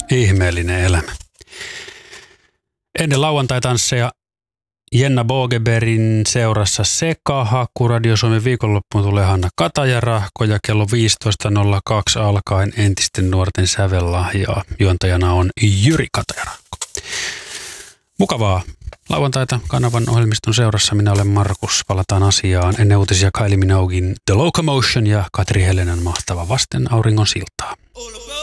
Ihmeellinen elämä. Ennen lauantai-tansseja Jenna Bogebergin seurassa Sekahaku. Radio Suomen viikonloppuun tulee Hanna Kataja-Rahko ja kello 15.02 alkaen entisten nuorten sävellahjaa. Juontajana on Jyri Kataja-Rahko. Mukavaa lauantaita kanavan ohjelmiston seurassa. Minä olen Markus. Palataan asiaan ennen uutisia Kylie Minoguein The Locomotion ja Katri Helenan mahtava Vasten auringon siltaa.